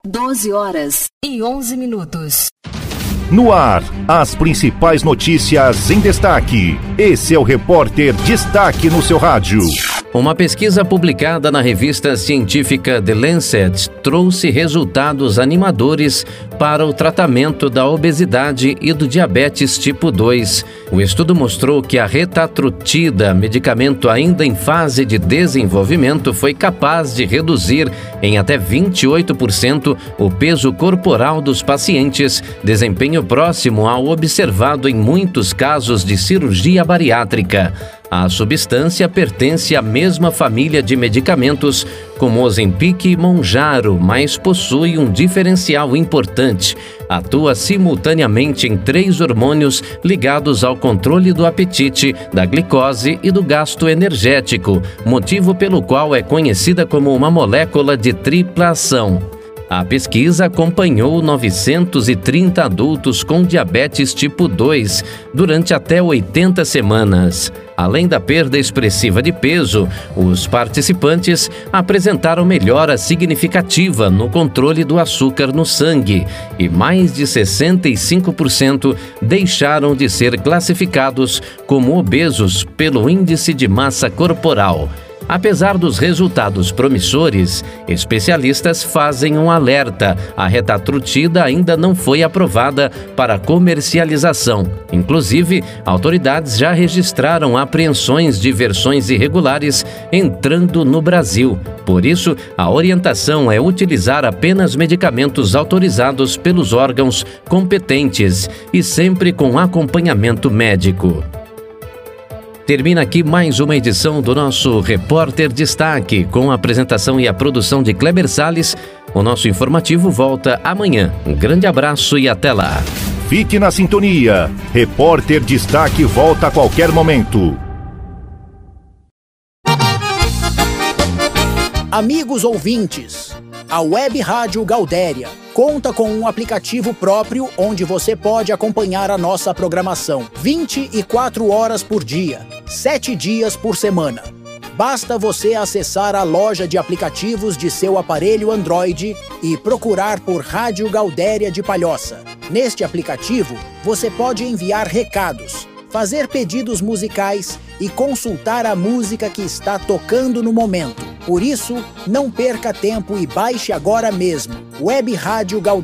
12h11. No ar, as principais notícias em destaque. Esse é o Repórter Destaque no seu rádio. Uma pesquisa publicada na revista científica The Lancet trouxe resultados animadores para o tratamento da obesidade e do diabetes tipo 2. O estudo mostrou que a retatrutida, medicamento ainda em fase de desenvolvimento, foi capaz de reduzir em até 28% o peso corporal dos pacientes, desempenho próximo ao observado em muitos casos de cirurgia bariátrica. A substância pertence à mesma família de medicamentos como Ozempic e Mounjaro, mas possui um diferencial importante. Atua simultaneamente em 3 hormônios ligados ao controle do apetite, da glicose e do gasto energético, motivo pelo qual é conhecida como uma molécula de tripla ação. A pesquisa acompanhou 930 adultos com diabetes tipo 2 durante até 80 semanas. Além da perda expressiva de peso, os participantes apresentaram melhora significativa no controle do açúcar no sangue e mais de 65% deixaram de ser classificados como obesos pelo índice de massa corporal. Apesar dos resultados promissores, especialistas fazem um alerta: a retatrutida ainda não foi aprovada para comercialização. Inclusive, autoridades já registraram apreensões de versões irregulares entrando no Brasil. Por isso, a orientação é utilizar apenas medicamentos autorizados pelos órgãos competentes e sempre com acompanhamento médico. Termina aqui mais uma edição do nosso Repórter Destaque, com a apresentação e a produção de Kleber Salles. O nosso informativo volta amanhã. Um grande abraço e até lá. Fique na sintonia. Repórter Destaque volta a qualquer momento. Amigos ouvintes, a Web Rádio Gaudéria conta com um aplicativo próprio onde você pode acompanhar a nossa programação 24 horas por dia, 7 dias por semana. Basta você acessar a loja de aplicativos de seu aparelho Android e procurar por Rádio Gaudéria de Palhoça. Neste aplicativo, você pode enviar recados, fazer pedidos musicais e consultar a música que está tocando no momento. Por isso, não perca tempo e baixe agora mesmo. Web Rádio Gaudéria.